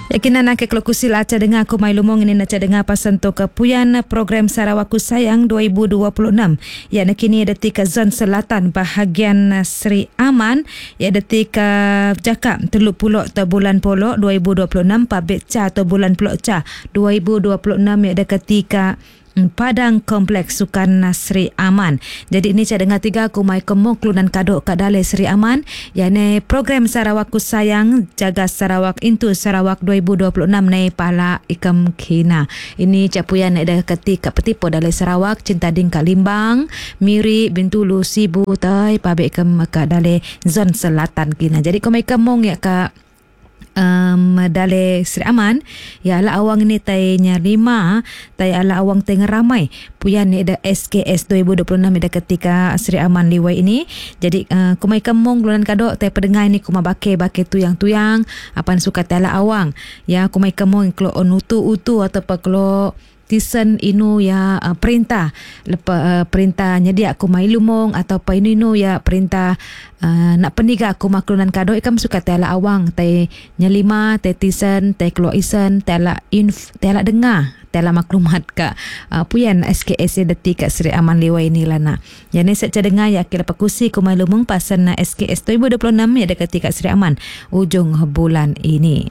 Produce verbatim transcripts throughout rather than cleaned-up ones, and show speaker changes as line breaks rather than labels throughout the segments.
Yakinan nak kelokusil aca dengar aku mai lumong ini nak dengar pasal tu kepuyan program Sarawakku Sayang dua ribu dua puluh enam. Ya nak kini detik ke zon selatan bahagian Seri Aman. Ya detik ke Jakap Teluk Pulok atau bulan Polok dua ribu dua puluh enam, Pabit Ca atau bulan Pelok Ca dua ribu dua puluh enam. Ya ada ketika Padang Kompleks Sukan Seri Aman. Jadi ini saya dengar tiga aku mai kemung kelunan kadok kat dalai Seri Aman. Yani program Sarawakku Sayang Jaga Sarawak Intu Sarawak dua ribu dua puluh enam nai pala ikam kina. Ini capuyan ada ketika petipo dalai Sarawak Cinta Ding kat Limbang, Miri Bintulu Sibu tai pabik ikam kat dalai zon selatan kina. Jadi kau mai kemung ya kat Um, dalai Seri Aman ya ala awang ni taynya lima tay ala awang tengah ramai puyan ni ada S K S dua ribu dua puluh enam ada ketika Seri Aman liwai ini. Jadi uh, kumai kemung lunan kadok tay pedengai ni kuma bake bake tuyang-tuyang apa suka tay ala awang ya kumai kemung klo onutu-utu atau pa klo tisen inu ya uh, perintah lepa uh, perintah nyedia aku mai lumong atau pa inu inu ya perintah uh, nak peniga aku maklunan kado ikam suka tela awang tai nyelima tai tisen tai klo isen tela inf tela dengar tela maklumat ka uh, puyan S K S detik kat Seri Aman liwai ni lana. Yani saya dengar ya kira pakusi ku mai lumong pasan S K S dua ribu dua puluh enam ya dekat kat Seri Aman ujung bulan ini.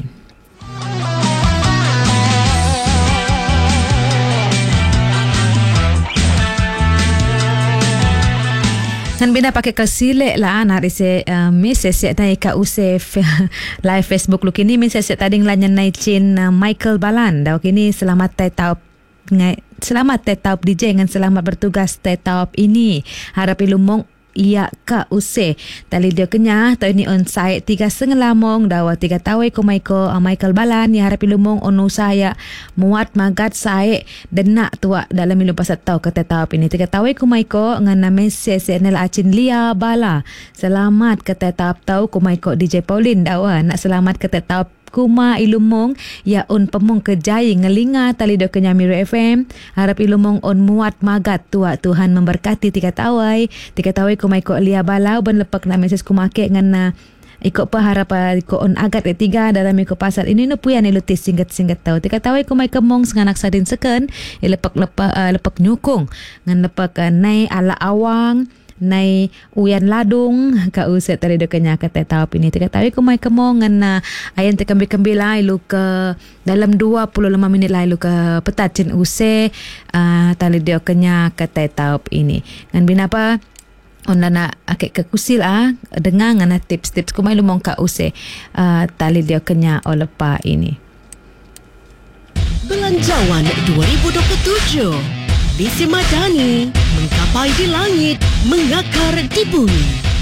Kan bina pakai kesilek lah nak rese uh, miss saya naik ke usef live Facebook lu kini miss saya tadi ngelanya naicin uh, Michael Balan dah kini selamat tai taup ngai selamat tai taup D J dengan selamat bertugas tai taup ini harap ilumong iya ka use tali dia kenya tau ini on site tiga sengelamong dawa tiga tawai ko Michael uh, Michael Balan ya harap ilumong onu saya muat magat sae denak tua dalam ilum pasat tau kata taup ini tiga tawai ko Michael ngana message nel acin lia bala selamat kata taup tau ko Michael D J Pauline dawa nak selamat kata taup kuma ilumong ya on pemung kejai ngelinga tali do kenyamiru F M harap ilumong on muat magat tua Tuhan memberkati tiga tawai tiga tawai ku mai ko lia balau ben lepak na message ku make ngana ikut pa harap ikut on agat ketiga dalam ikut pasal ini no puyan ilutis singkat-singkat tau tiga tawai ku mai kemong senganak sadin seken lepak lepak uh, lepak nyukung ngan lepak uh, nai ala awang nai uyan ladung ka uset tadi dekanya kata taup ini tiga tahu ku mai kemong ngana ayan te kembi-kembi lai lu ke dalam dua puluh lima minit lai lu ke petacin use uh, tali dekanya kata taup ini ngan binapa onda nak akek ke kusil ah dengar ngana tips-tips ku mai lumong ka use uh, tali dekanya olepa ini
Belanjawan dua ribu dua puluh tujuh Visi Madani mengkapai di langit, mengakar di bumi.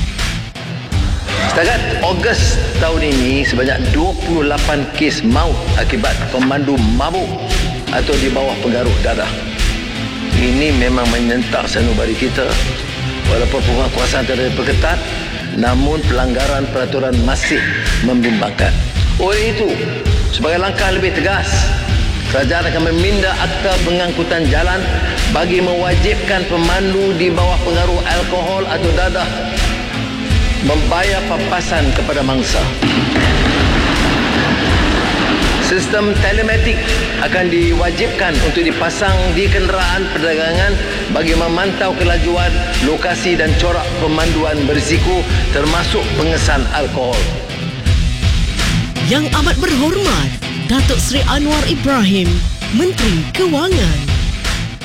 Setakat Ogos tahun ini, sebanyak dua puluh lapan kes maut akibat pemandu mabuk atau di bawah pengaruh dadah. Ini memang menyentak sanubari kita. Walaupun penguasaan terhadap berketat, namun pelanggaran peraturan masih membimbangkan. Oleh itu, sebagai langkah lebih tegas, kerajaan akan meminda akta pengangkutan jalan bagi mewajibkan pemandu di bawah pengaruh alkohol atau dadah membayar papasan kepada mangsa. Sistem telematik akan diwajibkan untuk dipasang di kenderaan perdagangan bagi memantau kelajuan, lokasi dan corak pemanduan berisiko termasuk pengesan alkohol.
Yang amat berhormat Datuk Seri Anwar Ibrahim, Menteri Kewangan.